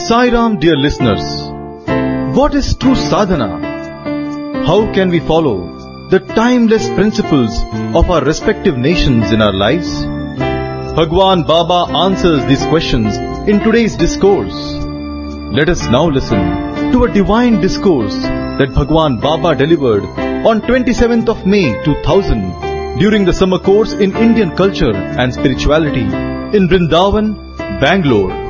Sai Ram, dear listeners. What is true sadhana? How can we follow the timeless principles of our respective nations in our lives? Bhagwan Baba answers these questions in today's discourse. Let us now listen to a divine discourse that Bhagwan Baba delivered on 27th of May 2000 during the summer course in Indian culture and spirituality in Vrindavan, Bangalore.